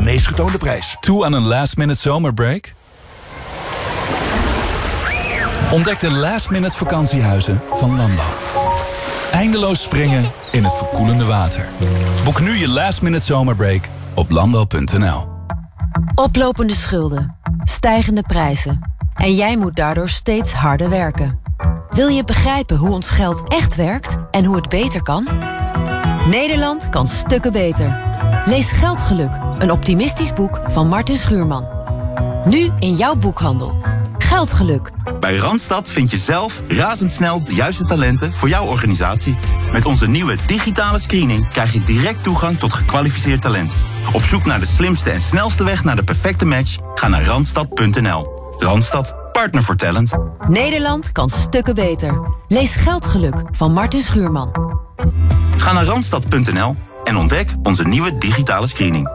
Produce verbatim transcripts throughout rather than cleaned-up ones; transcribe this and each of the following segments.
meest getoonde prijs. Toe aan een last-minute zomerbreak? Ontdek de last-minute vakantiehuizen van Landal. Eindeloos springen in het verkoelende water. Boek nu je last-minute zomerbreak op landal punt n l. Oplopende schulden, stijgende prijzen. En jij moet daardoor steeds harder werken. Wil je begrijpen hoe ons geld echt werkt en hoe het beter kan? Nederland kan stukken beter. Lees Geldgeluk, een optimistisch boek van Martin Schuurman. Nu in jouw boekhandel. Geldgeluk. Bij Randstad vind je zelf razendsnel de juiste talenten voor jouw organisatie. Met onze nieuwe digitale screening krijg je direct toegang tot gekwalificeerd talent. Op zoek naar de slimste en snelste weg naar de perfecte match? Ga naar randstad punt n l. Randstad, partner voor talent. Nederland kan stukken beter. Lees Geldgeluk van Martin Schuurman. Ga naar randstad punt n l en ontdek onze nieuwe digitale screening.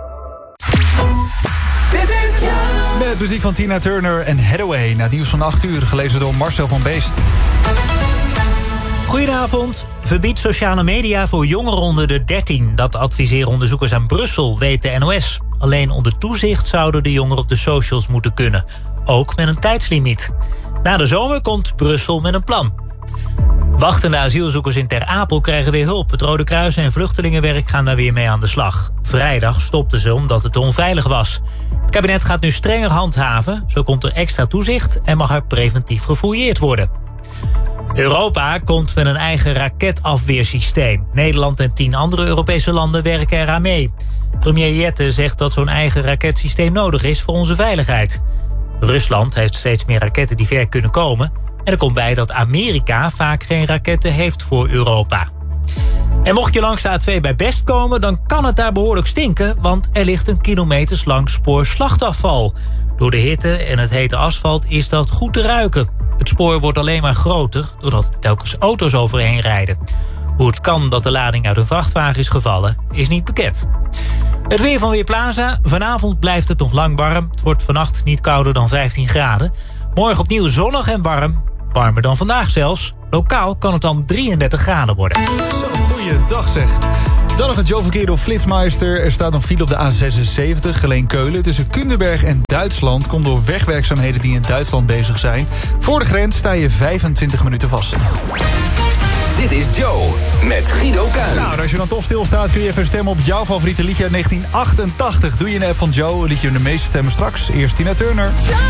Met muziek van Tina Turner en Hathaway. Na het nieuws van acht uur, gelezen door Marcel van Beest. Goedenavond. Verbied sociale media voor jongeren onder de dertien. Dat adviseren onderzoekers aan Brussel, weet de N O S. Alleen onder toezicht zouden de jongeren op de socials moeten kunnen. Ook met een tijdslimiet. Na de zomer komt Brussel met een plan. Wachtende asielzoekers in Ter Apel krijgen weer hulp. Het Rode Kruis en Vluchtelingenwerk gaan daar weer mee aan de slag. Vrijdag stopten ze omdat het te onveilig was. Het kabinet gaat nu strenger handhaven. Zo komt er extra toezicht en mag er preventief gefouilleerd worden. Europa komt met een eigen raketafweersysteem. Nederland en tien andere Europese landen werken eraan mee. Premier Jette zegt dat zo'n eigen raketsysteem nodig is voor onze veiligheid. Rusland heeft steeds meer raketten die ver kunnen komen. En er komt bij dat Amerika vaak geen raketten heeft voor Europa. En mocht je langs de A twee bij Best komen, dan kan het daar behoorlijk stinken, want er ligt een kilometers lang spoor slachtafval. Door de hitte en het hete asfalt is dat goed te ruiken. Het spoor wordt alleen maar groter, doordat er telkens auto's overheen rijden. Hoe het kan dat de lading uit een vrachtwagen is gevallen, is niet bekend. Het weer van Weerplaza. Vanavond blijft het nog lang warm. Het wordt vannacht niet kouder dan vijftien graden. Morgen opnieuw zonnig en warm. Warmer dan vandaag zelfs. Lokaal kan het dan drieëndertig graden worden. Zo, goeiedag zeg. Dan nog het Joe-verkeer door Flitsmeister. Er staat nog file op de A zesenzeventig, Geleen-Keulen. Tussen Kunderberg en Duitsland. Komt door wegwerkzaamheden die in Duitsland bezig zijn. Voor de grens sta je vijfentwintig minuten vast. Dit is Joe met Guido Kuijn. Nou, als je dan toch stilstaat kun je even stemmen op jouw favoriete liedje uit negentien achtentachtig. Doe je in de app van Joe, liedje de meeste stemmen straks. Eerst Tina Turner.